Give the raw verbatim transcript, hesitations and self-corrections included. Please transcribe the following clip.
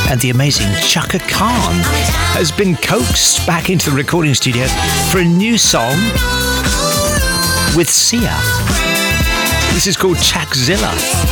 and the amazing Chaka Khan has been coaxed back into the recording studio for a new song with Sia. This is called Chakzilla.